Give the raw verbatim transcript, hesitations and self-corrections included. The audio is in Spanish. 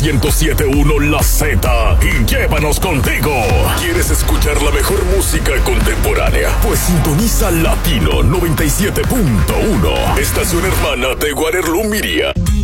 ciento siete punto uno La Z y llévanos contigo. ¿Quieres escuchar la mejor música contemporánea? Pues sintoniza Latino noventa y siete punto uno, estación hermana de Waterloo Media.